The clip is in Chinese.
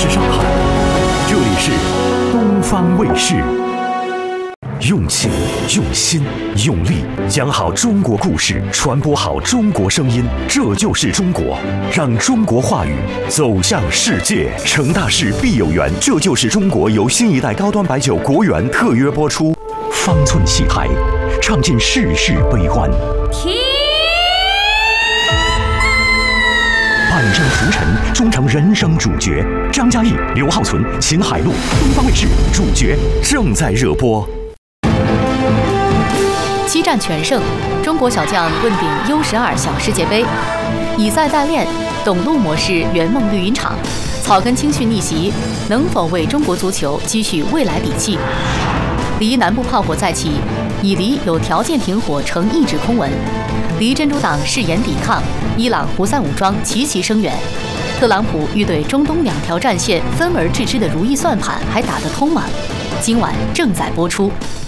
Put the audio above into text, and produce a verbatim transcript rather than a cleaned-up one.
是上海，这里是东方卫视。用情、用心、用力，讲好中国故事，传播好中国声音，这就是中国。让中国话语走向世界。成大事必有缘，这就是中国由新一代高端白酒国源特约播出。方寸戏台，唱尽世事悲欢。 停！ 万丈浮沉，终成人生主角。张嘉译、刘浩存、秦海璐，东方卫视主角正在热播。 七战全胜，中国小将问鼎 U 十二小世界杯。以赛代练，董路模式圆梦绿茵场，草根青训逆袭，能否为中国足球积蓄未来底气？离南部炮火再起，以黎有条件停火成一纸空文。黎真主党誓言抵抗，伊朗胡塞武装齐齐声援。特朗普欲对中东两条战线分而治之的如意算盘还打得通吗？今晚正在播出。